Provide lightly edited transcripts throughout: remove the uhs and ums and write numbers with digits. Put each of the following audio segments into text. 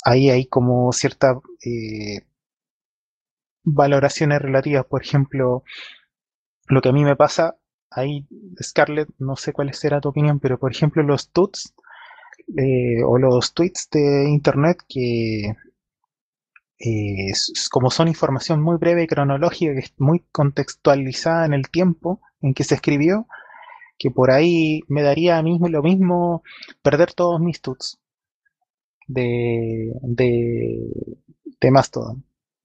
ahí hay como ciertas valoraciones relativas. Por ejemplo, lo que a mí me pasa, ahí, Scarlett, no sé cuál será tu opinión, pero por ejemplo los tuts o los tweets de internet que como son información muy breve y cronológica, que es muy contextualizada en el tiempo en que se escribió, que por ahí me daría a mí lo mismo perder todos mis tuts de Mastodon.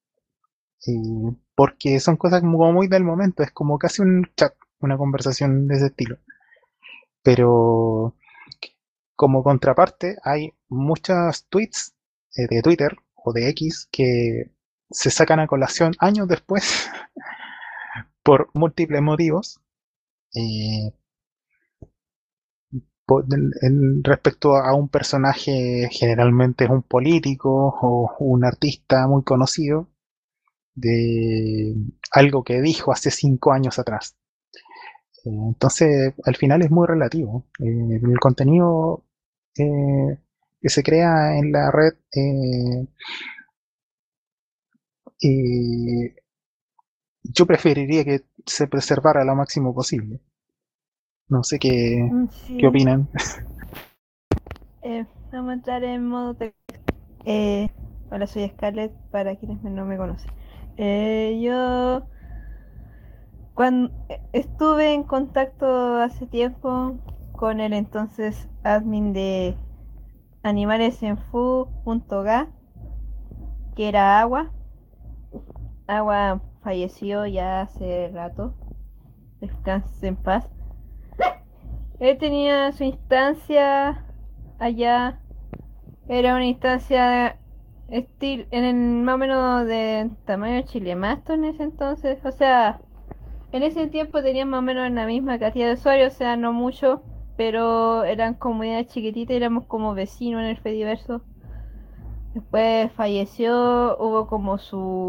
Porque son cosas como muy del momento, es como casi un chat, una conversación de ese estilo. Pero como contraparte, hay muchos tweets de Twitter o de X que se sacan a colación años después por múltiples motivos. eh, Respecto a un personaje, generalmente es un político o un artista muy conocido, de algo que dijo hace 5 años atrás. Entonces, al final es muy relativo. El contenido que se crea en la red, eh, yo preferiría que se preservara lo máximo posible. No sé qué Sí, opinan. vamos a entrar en modo texto. Hola, soy Scarlett, para quienes no me conocen. Yo cuando estuve en contacto hace tiempo con el entonces admin de animalesenfu.ga, que era Agua. Agua falleció ya hace rato, descanse en paz. Él tenía su instancia allá. Era una instancia en el más o menos de tamaño Chilemasto en ese entonces. O sea, en ese tiempo tenían más o menos la misma cantidad de usuarios, o sea, no mucho, pero eran comunidades chiquititas, éramos como vecinos en el Fediverso. Después falleció, hubo como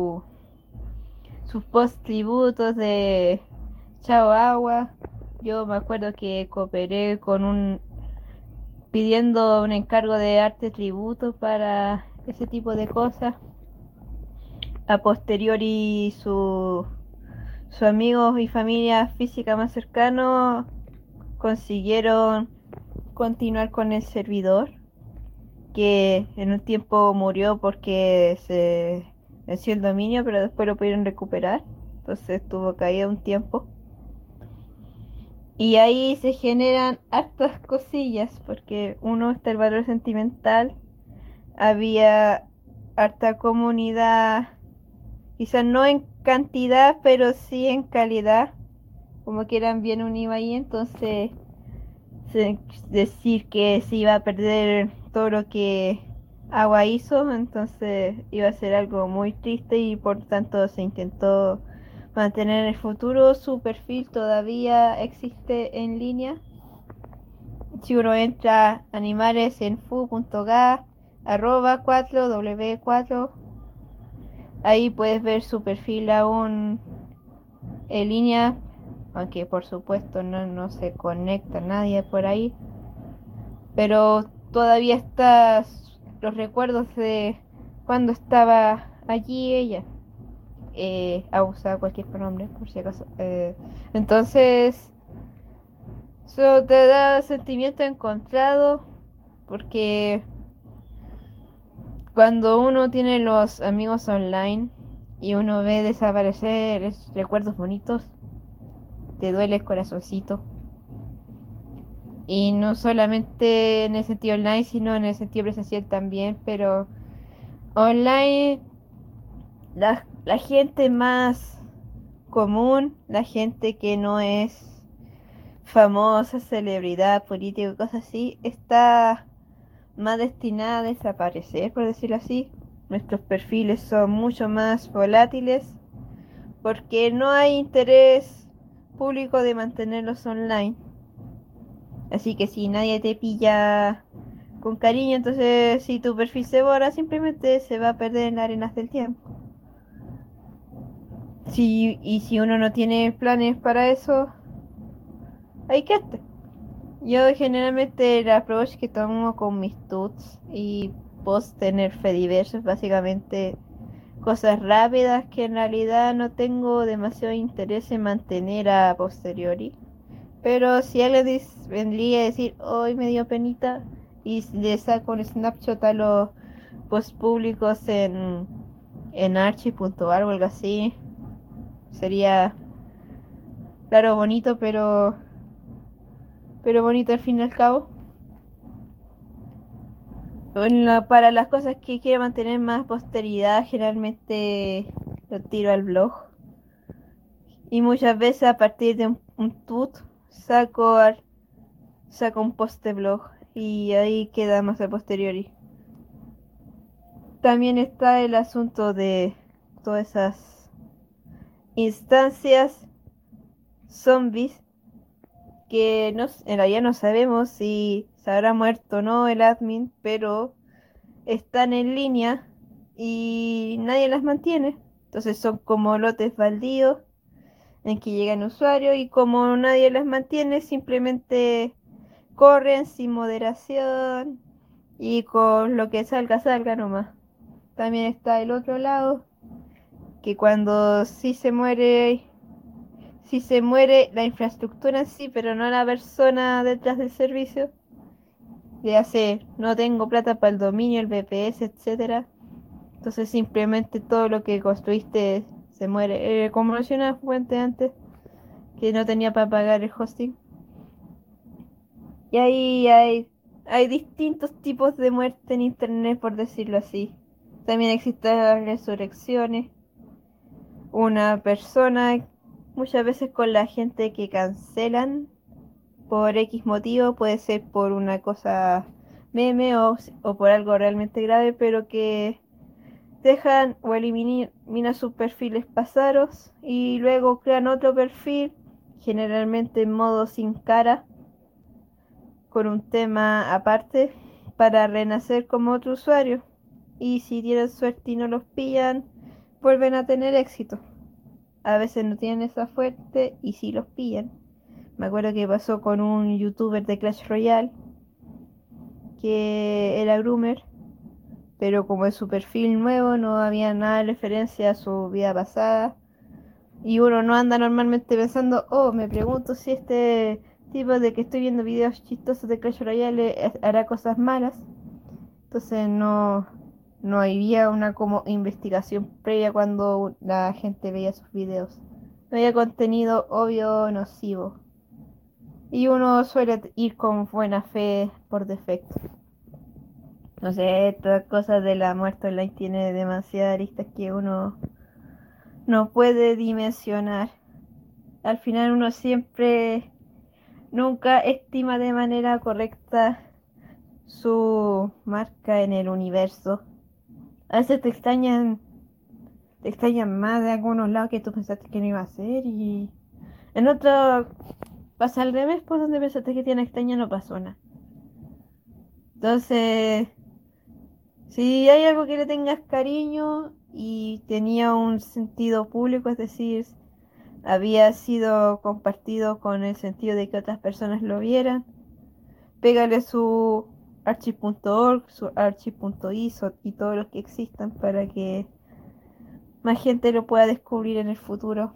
sus post tributos de Chao Agua. Yo me acuerdo que cooperé con pidiendo un encargo de arte tributo para ese tipo de cosas. A posteriori su amigos y familia física más cercanos consiguieron continuar con el servidor, que en un tiempo murió porque se venció el dominio, pero después lo pudieron recuperar, entonces estuvo caído un tiempo. Y ahí se generan hartas cosillas, porque uno está el valor sentimental, había harta comunidad, quizás no en cantidad, pero sí en calidad, como que eran bien unidos ahí, entonces decir que se iba a perder todo lo que Agua hizo, entonces iba a ser algo muy triste y por tanto se intentó mantener en el futuro. Su perfil todavía existe en línea. Si uno entra a animalesenfu.ga arroba 4w4, ahí puedes ver su perfil aún en línea, aunque por supuesto no se conecta nadie por ahí, pero todavía está los recuerdos de cuando estaba allí ella. Ha usado cualquier pronombre por si acaso. Entonces, eso te da sentimiento encontrado porque cuando uno tiene los amigos online y uno ve desaparecer recuerdos bonitos, te duele el corazoncito. Y no solamente en el sentido online, sino en el sentido presencial también, pero online la gente más común, la gente que no es famosa, celebridad, político, cosas así, está más destinada a desaparecer, por decirlo así. Nuestros perfiles son mucho más volátiles porque no hay interés público de mantenerlos online. Así que si nadie te pilla con cariño, entonces si tu perfil se borra, simplemente se va a perder en las arenas del tiempo. Y si uno no tiene planes para eso, hay que estar. Yo generalmente el approach que tomo con mis tuts y post tener Fediverse es básicamente cosas rápidas que en realidad no tengo demasiado interés en mantener a posteriori. Pero si alguien vendría a decir, hoy me dio penita, y le saco un snapshot a los posts públicos en archi.ar o algo así, sería, claro, bonito, pero bonito al fin y al cabo. Para las cosas que quiero mantener más posteridad, generalmente lo tiro al blog. Y muchas veces a partir de un tweet saco, saco un post de blog y ahí queda más a posteriori. También está el asunto de todas esas instancias zombies que en realidad no sabemos si se habrá muerto o no el admin, pero están en línea y nadie las mantiene. Entonces son como lotes baldíos en que llegan usuarios y como nadie las mantiene, simplemente corren sin moderación y con lo que salga, salga nomás. También está el otro lado, que cuando sí se muere la infraestructura en sí, pero no la persona detrás del servicio, ya sé, no tengo plata para el dominio, el VPS, etcétera. Entonces simplemente todo lo que construiste se muere. Como mencionaba Fuente antes, que no tenía para pagar el hosting. Y ahí hay distintos tipos de muerte en internet, por decirlo así. También existen las resurrecciones. Una persona, muchas veces con la gente que cancelan por X motivo, puede ser por una cosa meme o por algo realmente grave, pero que dejan o eliminan sus perfiles pasados y luego crean otro perfil, generalmente en modo sin cara, con un tema aparte, para renacer como otro usuario. Y si tienen suerte y no los pillan, vuelven a tener éxito. A veces no tienen esa suerte y sí los pillan. Me acuerdo que pasó con un youtuber de Clash Royale que era groomer, pero como en su perfil nuevo no había nada de referencia a su vida pasada. Y uno no anda normalmente pensando, oh, me pregunto si este tipo de que estoy viendo videos chistosos de Clash Royale hará cosas malas. Entonces no había una como investigación previa cuando la gente veía sus videos. No había contenido obvio nocivo. Y uno suele ir con buena fe por defecto. No sé, estas cosas de la muerte online tiene demasiadas aristas que uno no puede dimensionar. Al final uno siempre nunca estima de manera correcta su marca en el universo. A veces te extrañan más de algunos lados que tú pensaste que no iba a ser y en otro pasa al revés, por donde pensaste que te iban a extrañar no pasó nada. Entonces, si hay algo que le tengas cariño y tenía un sentido público, es decir, había sido compartido con el sentido de que otras personas lo vieran, pégale su archive.org, su archive.iso y todos los que existan para que más gente lo pueda descubrir en el futuro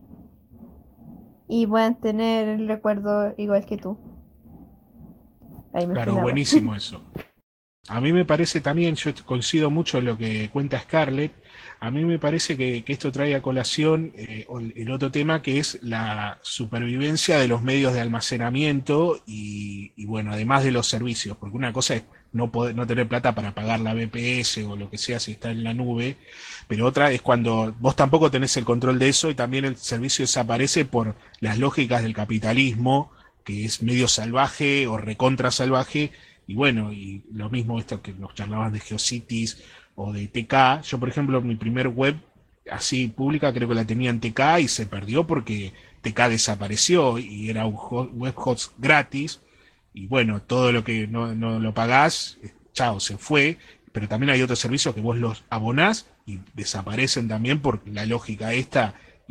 y puedan tener el recuerdo igual que tú. Ahí me fui Claro, la wea. buenísimo eso. A mí me parece también, yo coincido mucho en lo que cuenta Scarlett, a mí me parece que esto trae a colación el otro tema que es la supervivencia de los medios de almacenamiento y bueno, además de los servicios, porque una cosa es no tener plata para pagar la VPS o lo que sea si está en la nube, pero otra es cuando vos tampoco tenés el control de eso y también el servicio desaparece por las lógicas del capitalismo, que es medio salvaje o recontra salvaje y bueno, y lo mismo esto que nos charlaban de GeoCities o de TK. Yo, por ejemplo, mi primer web así pública creo que la tenía en TK y se perdió porque TK desapareció y era un web host gratis. Y bueno, todo lo que no lo pagás, chao, se fue. Pero también hay otros servicios que vos los abonás y desaparecen también por la lógica esta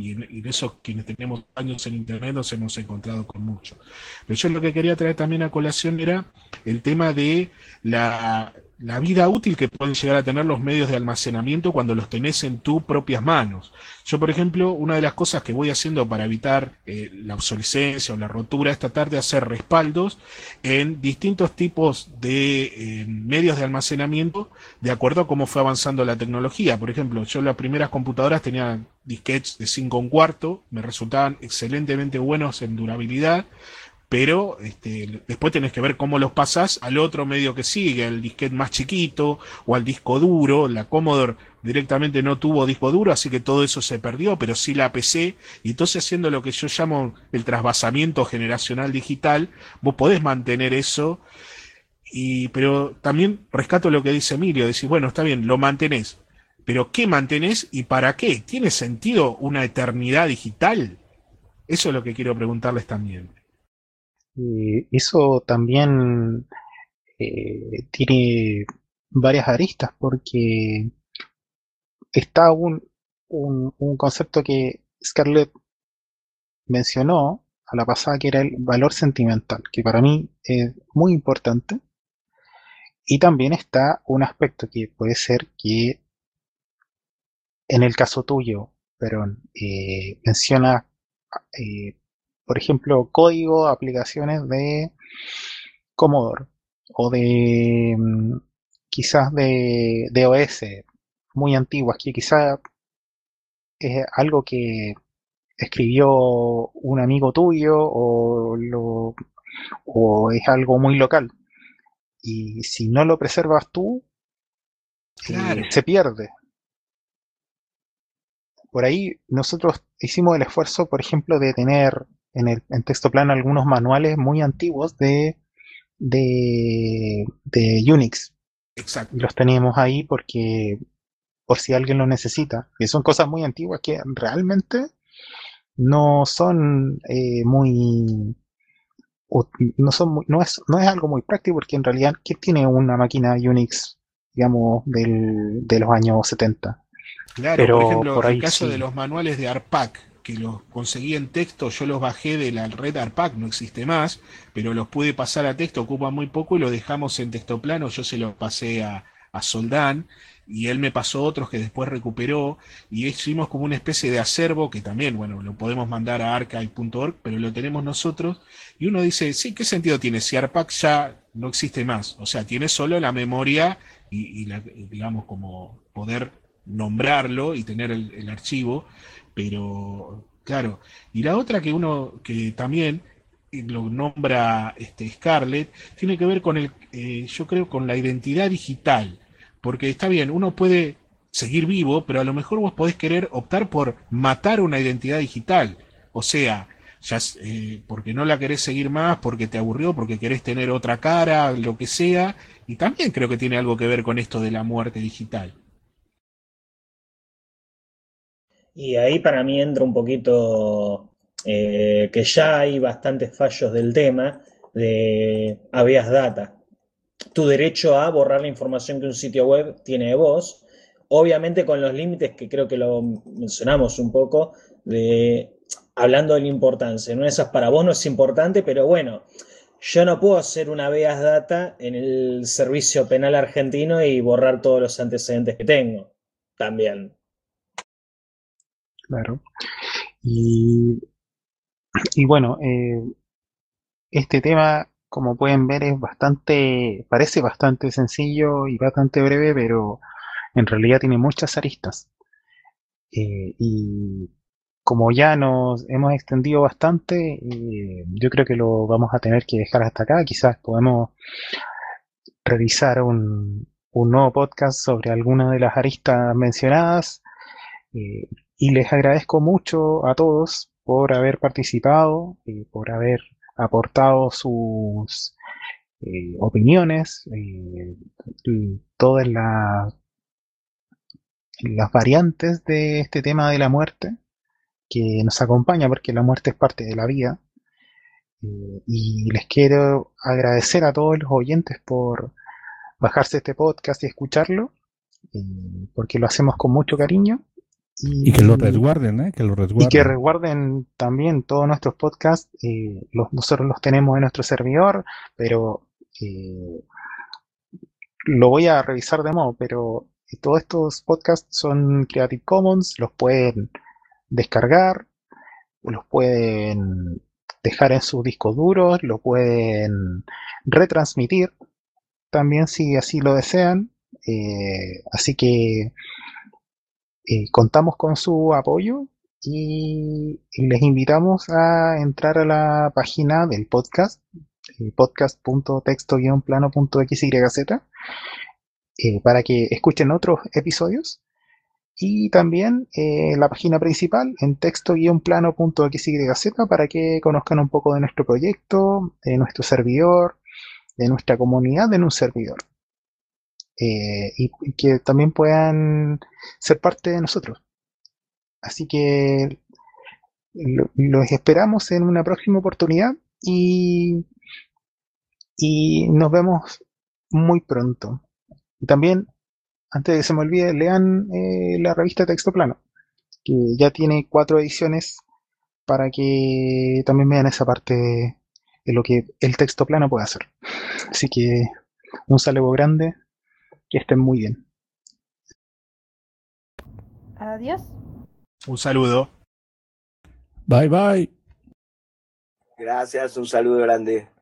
y en eso quienes tenemos años en Internet nos hemos encontrado con mucho. Pero yo lo que quería traer también a colación era el tema de la vida útil que pueden llegar a tener los medios de almacenamiento cuando los tenés en tus propias manos. Yo, por ejemplo, una de las cosas que voy haciendo para evitar la obsolescencia o la rotura es tratar de hacer respaldos en distintos tipos de medios de almacenamiento de acuerdo a cómo fue avanzando la tecnología. Por ejemplo, yo las primeras computadoras tenían disquetes de 5 1/4, me resultaban excelentemente buenos en durabilidad, pero después tenés que ver cómo los pasás al otro medio que sigue, al disquete más chiquito o al disco duro. La Commodore directamente no tuvo disco duro, así que todo eso se perdió, pero sí la PC, y entonces haciendo lo que yo llamo el trasvasamiento generacional digital, vos podés mantener eso, pero también rescato lo que dice Emilio, decís, bueno, está bien, lo mantenés, pero ¿qué mantenés y para qué? ¿Tiene sentido una eternidad digital? Eso es lo que quiero preguntarles también. Eso también tiene varias aristas porque está un concepto que Scarlett mencionó a la pasada, que era el valor sentimental, que para mí es muy importante. Y también está un aspecto que puede ser que en el caso tuyo, pero menciona, eh, por ejemplo, código, aplicaciones de Commodore o de quizás de OS muy antiguas, que quizás es algo que escribió un amigo tuyo o es algo muy local. Y si no lo preservas tú, Claro, se pierde. Por ahí nosotros hicimos el esfuerzo, por ejemplo, de tener en texto plano algunos manuales muy antiguos de Unix. exacto. Los teníamos ahí porque por si alguien lo necesita. Y son cosas muy antiguas que realmente no son no es algo muy práctico, porque en realidad, ¿quién tiene una máquina Unix, digamos, de los años 70? Claro, por Pero ejemplo, por el ahí caso de sí, los manuales de ARPAC, que los conseguí en texto, yo los bajé de la red ARPAC, no existe más, pero los pude pasar a texto, ocupa muy poco y lo dejamos en texto plano. Yo se los pasé a Soldán y él me pasó otros que después recuperó, y hicimos como una especie de acervo que también, bueno, lo podemos mandar a archive.org, pero lo tenemos nosotros. Y uno dice, sí, ¿qué sentido tiene si ARPAC ya no existe más? O sea, tiene solo la memoria digamos, como poder nombrarlo y tener el archivo, pero claro. Y la otra que uno que también lo nombra Scarlett, tiene que ver con yo creo, con la identidad digital, porque está bien, uno puede seguir vivo, pero a lo mejor vos podés querer optar por matar una identidad digital, o sea, ya, porque no la querés seguir más, porque te aburrió, porque querés tener otra cara, lo que sea, y también creo que tiene algo que ver con esto de la muerte digital. Y ahí para mí entra un poquito que ya hay bastantes fallos del tema de habeas data. Tu derecho a borrar la información que un sitio web tiene de vos, obviamente con los límites que creo que lo mencionamos un poco, de hablando de la importancia. ¿No? Esas para vos no es importante, pero bueno, yo no puedo hacer una habeas data en el servicio penal argentino y borrar todos los antecedentes que tengo. También. claro. Y, y bueno, este tema, como pueden ver, parece bastante sencillo y bastante breve, pero en realidad tiene muchas aristas. Y como ya nos hemos extendido bastante, yo creo que lo vamos a tener que dejar hasta acá. Quizás podemos realizar un nuevo podcast sobre alguna de las aristas mencionadas. Y les agradezco mucho a todos por haber participado, por haber aportado sus opiniones, y todas las variantes de este tema de la muerte que nos acompaña, porque la muerte es parte de la vida. Y les quiero agradecer a todos los oyentes por bajarse este podcast y escucharlo, porque lo hacemos con mucho cariño. Y que lo resguarden, que lo resguarden. Y que resguarden también todos nuestros podcasts. Nosotros los tenemos en nuestro servidor, pero lo voy a revisar de nuevo, pero todos estos podcasts son Creative Commons, los pueden descargar, los pueden dejar en sus discos duros, lo pueden retransmitir también si así lo desean. Así que contamos con su apoyo y les invitamos a entrar a la página del podcast, podcast.texto-plano.xyz, para que escuchen otros episodios. Y también la página principal en texto-plano.xyz para que conozcan un poco de nuestro proyecto, de nuestro servidor, de nuestra comunidad en un servidor. Y que también puedan ser parte de nosotros. Así que los esperamos en una próxima oportunidad y nos vemos muy pronto. Y también, antes de que se me olvide, lean la revista Texto Plano, que ya tiene 4 ediciones para que también vean esa parte de lo que el texto plano puede hacer. Así que un saludo grande, que estén muy bien. Adiós. Un saludo. Bye, bye. Gracias, un saludo grande.